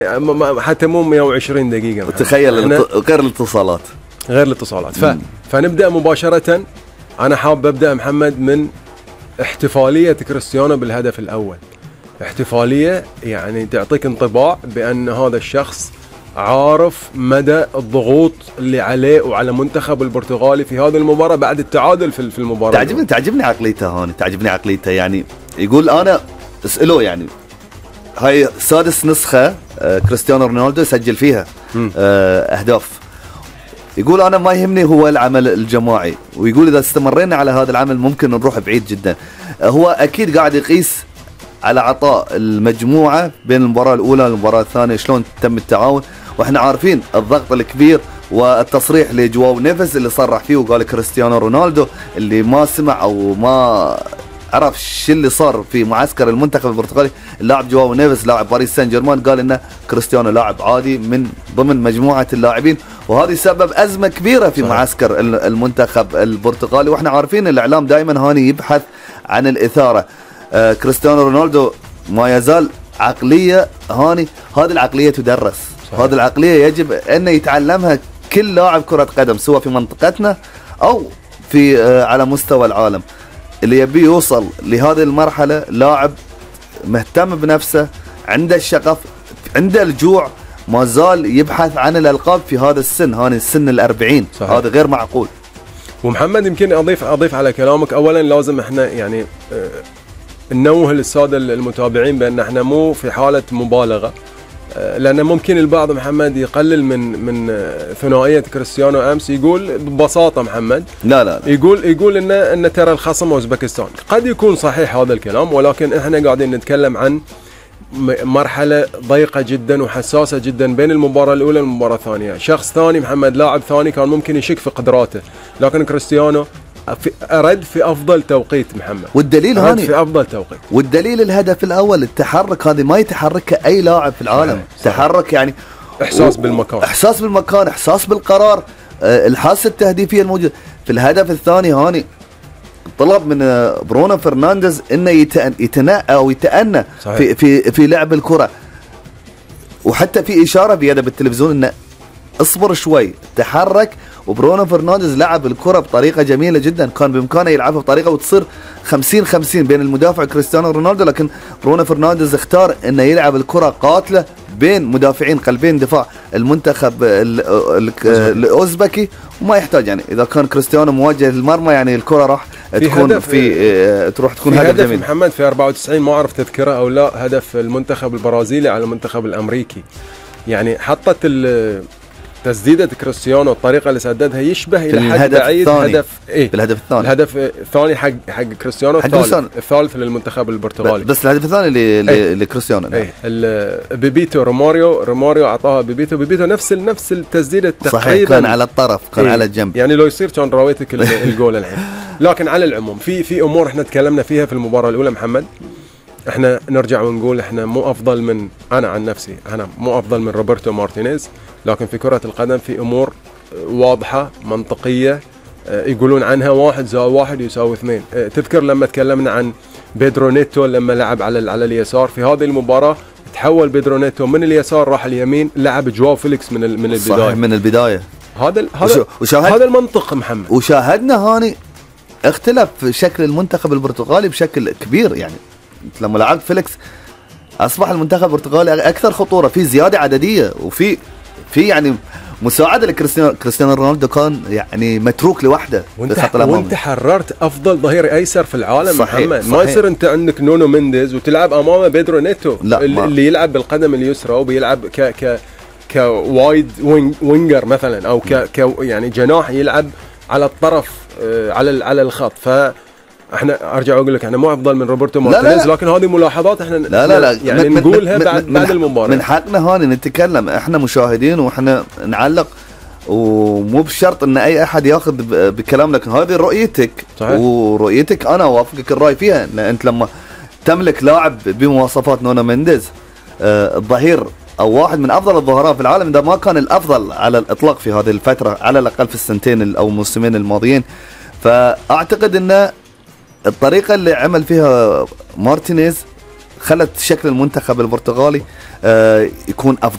حتى مو 120 دقيقة. تخيل غير الاتصالات. غير الاتصالات. فنبدأ مباشرة. أنا حاب أبدأ محمد من احتفالية كريستيانو بالهدف الأول. احتفالية يعني تعطيك انطباع بأن هذا الشخص عارف مدى الضغوط اللي عليه وعلى منتخب البرتغالي في هذه المباراة بعد التعادل في المباراة. تعجبني عقليته هون، تعجبني عقليته. يعني يقول أنا اسأله، يعني هاي سادس نسخة كريستيانو رونالدو يسجل فيها أهداف. يقول أنا ما يهمني هو العمل الجماعي، ويقول إذا استمرينا على هذا العمل ممكن نروح بعيد جدا. هو أكيد قاعد يقيس على عطاء المجموعة بين المباراة الأولى والمباراة الثانية شلون تم التعاون، وإحنا عارفين الضغط الكبير والتصريح لجواو نيفيز اللي صرح فيه وقال كريستيانو رونالدو اللي ما سمع أو ما عرف شو اللي صار في معسكر المنتخب البرتغالي. اللاعب جواو نيفيز لاعب باريس سان جيرمان قال إنه كريستيانو لاعب عادي من ضمن مجموعة اللاعبين، وهذه سبب أزمة كبيرة في معسكر المنتخب البرتغالي. وإحنا عارفين الإعلام دائما هاني يبحث عن الإثارة. كريستيانو رونالدو ما يزال عقلية هاني، هذه العقلية تدرس. هذه العقلية يجب أن يتعلمها كل لاعب كرة قدم سواء في منطقتنا أو في على مستوى العالم. اللي يبي يوصل لهذه المرحلة لاعب مهتم بنفسه، عنده الشغف، عنده الجوع، ما زال يبحث عن الألقاب في هذا السن، هاني السن 40. هذا غير معقول. ومحمد يمكن أضيف على كلامك. أولا لازم احنا يعني ننوه للسادة المتابعين بأن احنا مو في حالة مبالغة، لأن ممكن البعض محمد يقلل من ثنائية كريستيانو أمس. يقول ببساطة محمد لا يقول إن ترى الخصم أوزبكستان. قد يكون صحيح هذا الكلام، ولكن احنا قاعدين نتكلم عن مرحلة ضيقة جدا وحساسة جدا بين المباراة الأولى والمباراة الثانية. شخص ثاني محمد لاعب ثاني كان ممكن يشك في قدراته، لكن كريستيانو أرد في أفضل توقيت محمد. والدليل هاني في أفضل توقيت. والدليل الهدف الأول، التحرك هذه ما يتحرك أي لاعب في العالم. تحرك يعني إحساس بالمكان، إحساس بالقرار، الحاسة التهديفية الموجودة في الهدف الثاني. هاني طلب من برونو فرنانديز انه يتنأى او يتأنى في لعب الكرة، وحتى في اشاره بيده بالتلفزيون انه اصبر شوي، تحرك. وبرونو فرنانديز لعب الكرة بطريقة جميلة جدا، كان بامكانه يلعبها بطريقة وتصير 50-50 بين المدافع كريستيانو رونالدو، لكن برونو فرنانديز اختار انه يلعب الكرة قاتلة بين مدافعين قلبين دفاع المنتخب الاوزبكي، وما يحتاج يعني اذا كان كريستيانو موجه للمرمى يعني الكرة راح تكون تكون هدف جميل. محمد في 94 ما اعرف تذكره او لا، هدف المنتخب البرازيلي على المنتخب الامريكي، يعني حطت تسديدة كريستيانو الطريقة اللي سددها يشبه إلى حد بعيد هدف الهدف الثاني. الهدف الثاني حق كريستيانو، الثالث للمنتخب البرتغالي. بس الهدف الثاني لكريستيانو. بيبيتو روماريو أعطاها بيبيتو نفس التسديدة تقريبا. صحيح، كان على الطرف، كان على الجنب، يعني لو يصير كان راويتك الجول الحين. لكن على العموم في أمور احنا تكلمنا فيها في المباراة الأولى محمد. احنا نرجع ونقول احنا مو افضل من، انا عن نفسي انا مو افضل من روبرتو مارتينيز، لكن في كرة القدم في امور واضحة منطقية يقولون عنها 1 زائد 1 يساوي 2. تذكر لما تكلمنا عن بيدرو نيتو لما لعب على اليسار في هذه المباراة، تحول بيدرو نيتو من اليسار راح اليمين، لعب جواو فيليكس من البداية. صحيح، من البداية. هذا المنطق محمد. وشاهدنا هاني اختلف شكل المنتخب البرتغالي بشكل كبير، يعني لما لعبت فيليكس اصبح المنتخب البرتغالي اكثر خطوره، في زياده عدديه، وفي يعني مساعده لكريستيانو رونالدو، كان يعني متروك لوحده وانت حررت افضل ظهير ايسر في العالم. صحيح محمد صحيح. ما يصير انت عندك نونو مينديز وتلعب امامه بيدرو نيتو اللي يلعب بالقدم اليسرى وبيلعب كوايد وينجر مثلا، او يعني جناح يلعب على الطرف على الخط. احنا ارجع اقول لك احنا مو افضل من روبرتو مارتينيز، لكن هذه ملاحظات احنا لا يعني نقولها بعد المباراه. من حقنا هون نتكلم، احنا مشاهدين واحنا نعلق، ومو بشرط ان اي احد ياخذ بكلام، لكن هذه رؤيتك. صحيح. ورؤيتك انا اوافقك الراي فيها، ان انت لما تملك لاعب بمواصفات نونو مينديز، الظهير او واحد من افضل الظهراء في العالم، اذا ما كان الافضل على الاطلاق في هذه الفتره، على الاقل في السنتين او الموسمين الماضيين، فاعتقد ان الطريقة اللي عمل فيها مارتينيز خلت شكل المنتخب البرتغالي يكون افضل.